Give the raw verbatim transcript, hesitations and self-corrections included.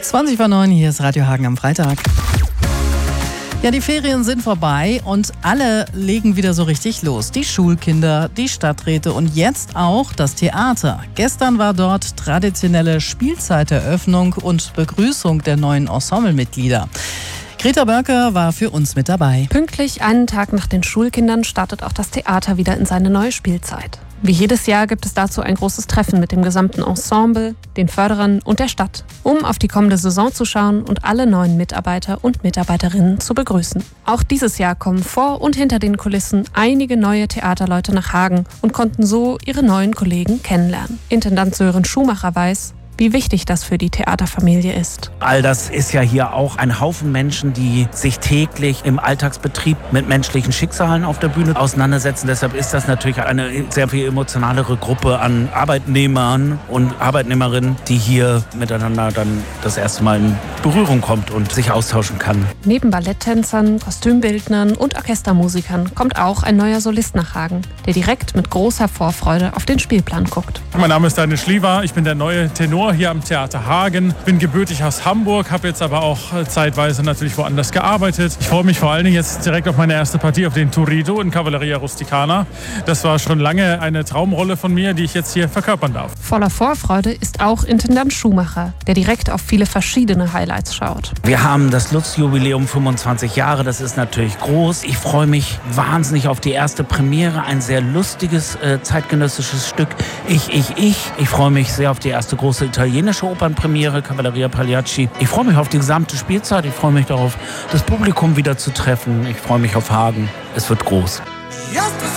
zwanzig vor neun, hier ist Radio Hagen am Freitag. Ja, die Ferien sind vorbei und alle legen wieder so richtig los. Die Schulkinder, die Stadträte und jetzt auch das Theater. Gestern war dort traditionelle Spielzeiteröffnung und Begrüßung der neuen Ensemblemitglieder. Greta Börker war für uns mit dabei. Pünktlich einen Tag nach den Schulkindern startet auch das Theater wieder in seine neue Spielzeit. Wie jedes Jahr gibt es dazu ein großes Treffen mit dem gesamten Ensemble, den Förderern und der Stadt, um auf die kommende Saison zu schauen und alle neuen Mitarbeiter und Mitarbeiterinnen zu begrüßen. Auch dieses Jahr kommen vor und hinter den Kulissen einige neue Theaterleute nach Hagen und konnten so ihre neuen Kollegen kennenlernen. Intendant Sören Schumacher weiß, wie wichtig das für die Theaterfamilie ist. All das ist ja hier auch ein Haufen Menschen, die sich täglich im Alltagsbetrieb mit menschlichen Schicksalen auf der Bühne auseinandersetzen. Deshalb ist das natürlich eine sehr viel emotionalere Gruppe an Arbeitnehmern und Arbeitnehmerinnen, die hier miteinander dann das erste Mal in Berührung kommt und sich austauschen kann. Neben Balletttänzern, Kostümbildnern und Orchestermusikern kommt auch ein neuer Solist nach Hagen, der direkt mit großer Vorfreude auf den Spielplan guckt. Mein Name ist Daniel Schliever, ich bin der neue Tenor hier am Theater Hagen. Bin gebürtig aus Hamburg, habe jetzt aber auch zeitweise natürlich woanders gearbeitet. Ich freue mich vor allen Dingen jetzt direkt auf meine erste Partie, auf den Turrito in Cavalleria Rusticana. Das war schon lange eine Traumrolle von mir, die ich jetzt hier verkörpern darf. Voller Vorfreude ist auch Intendant Schumacher, der direkt auf viele verschiedene Highlights schaut. Wir haben das Lutz-Jubiläum fünfundzwanzig Jahre, das ist natürlich groß. Ich freue mich wahnsinnig auf die erste Premiere, ein sehr lustiges äh, zeitgenössisches Stück. Ich, ich, ich. Ich freue mich sehr auf die erste große italienische Opernpremiere, Cavalleria Pagliacci. Ich freue mich auf die gesamte Spielzeit. Ich freue mich darauf, das Publikum wieder zu treffen. Ich freue mich auf Hagen. Es wird groß.